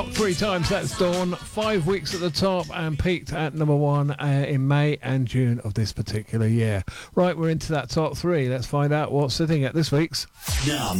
Three times that's Dawn, 5 weeks at the top and peaked at number one in May and June of this particular year. Right, we're into that top three. Let's find out what's sitting at this week's Now